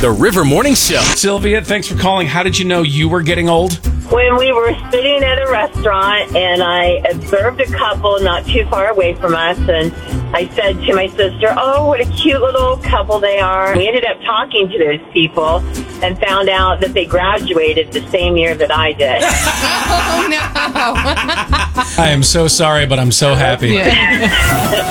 The River Morning Show. Sylvia, thanks for calling. How did you know you were getting old? When we were sitting at a restaurant and I observed a couple not too far away from us, and I said to my sister, "Oh, what a cute little couple they are." We ended up talking to those people and found out that they graduated the same year that I did. Oh, no. I am so sorry, but I'm so happy. Yeah.